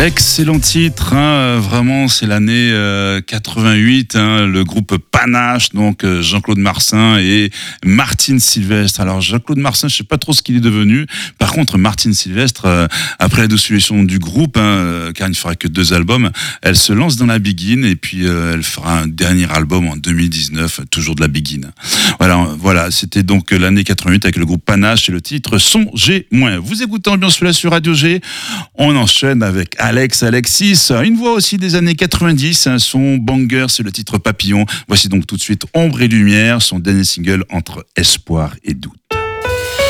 Excellent titre, vraiment c'est l'année 88, le groupe Panache, donc Jean-Claude Marsin et Martine Sylvestre. Alors Jean-Claude Marsin, je sais pas trop ce qu'il est devenu. Par contre, Martine Sylvestre, après la dissolution du groupe, car il ne fera que 2 albums, elle se lance dans la biguine et puis elle fera un dernier album en 2019, toujours de la biguine. Voilà, c'était donc l'année 88 avec le groupe Panache et le titre Songez moins. Vous écoutez Ambiance Soleil sur Radio G. On enchaîne avec Alexis, une voix aussi des années 90, son banger c'est le titre Papillon. Voici donc tout de suite Ombre et Lumière, son dernier single entre espoir et doute.